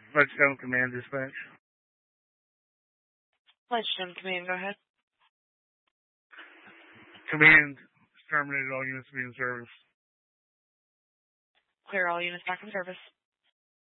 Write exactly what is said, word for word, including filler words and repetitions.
Ledgestone Command Dispatch. Ledgestone Command, go ahead. Command terminated all units to be in service. Clear all units back in service.